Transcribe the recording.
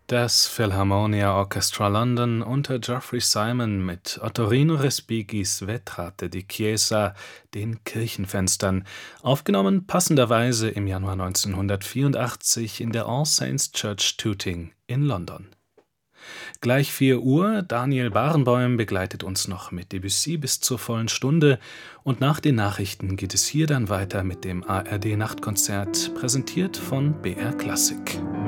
Das Philharmonia Orchestra London unter Geoffrey Simon mit Ottorino Respighi's Vetrate di Chiesa, den Kirchenfenstern, aufgenommen passenderweise im Januar 1984 in der All Saints Church Tooting in London. Gleich 4 Uhr, Daniel Barenboim begleitet uns noch mit Debussy bis zur vollen Stunde und nach den Nachrichten geht es hier dann weiter mit dem ARD Nachtkonzert, präsentiert von BR Klassik.